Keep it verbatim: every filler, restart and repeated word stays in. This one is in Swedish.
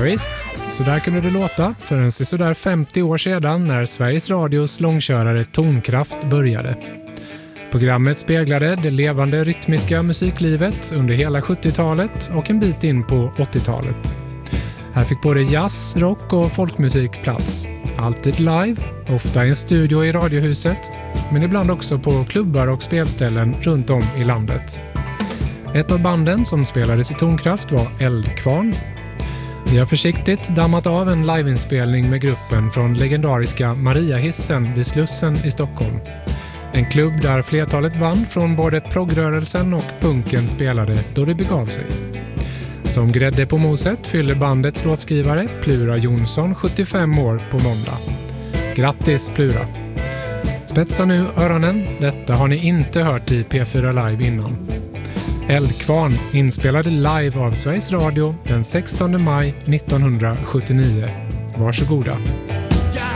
visst, så där kunde det låta för en sådär femtio år sedan när Sveriges Radios långkörare Tonkraft började. Programmet speglade det levande rytmiska musiklivet under hela sjuttiotalet och en bit in på åttiotalet. Här fick både jazz, rock och folkmusik plats. Alltid live, ofta i en studio i Radiohuset, men ibland också på klubbar och spelställen runt om i landet. Ett av banden som spelades i Tonkraft var Eldkvarn. Vi har försiktigt dammat av en liveinspelning med gruppen från legendariska Mariahissen vid Slussen i Stockholm. En klubb där flertalet band från både progrörelsen och punken spelade då det begav sig. Som grädde på moset fyller bandets låtskrivare Plura Jonsson sjuttiofem år på måndag. Grattis Plura! Spetsa nu öronen, detta har ni inte hört i P fyra Live innan. Eldkvarn inspelade live av Sveriges Radio den sextonde maj nittonhundrasjuttionio. Varsågoda!